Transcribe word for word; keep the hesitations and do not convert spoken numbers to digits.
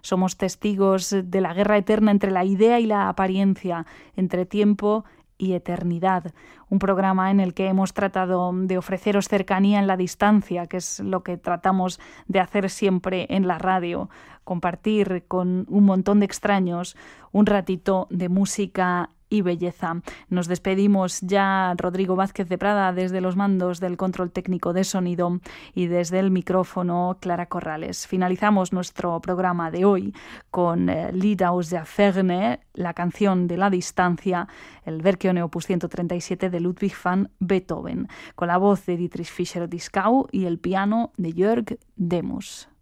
Somos testigos de la guerra eterna entre la idea y la apariencia, entre tiempo y eternidad. Un programa en el que hemos tratado de ofreceros cercanía en la distancia, que es lo que tratamos de hacer siempre en la radio, compartir con un montón de extraños un ratito de música y belleza. Nos despedimos ya, Rodrigo Vázquez de Prada, desde los mandos del control técnico de sonido, y desde el micrófono, Clara Corrales. Finalizamos nuestro programa de hoy con eh, Lied aus der Ferne, la canción de la distancia, el Verkehone opus ciento treinta y siete de Ludwig van Beethoven, con la voz de Dietrich Fischer-Dieskau y el piano de Jörg Demus.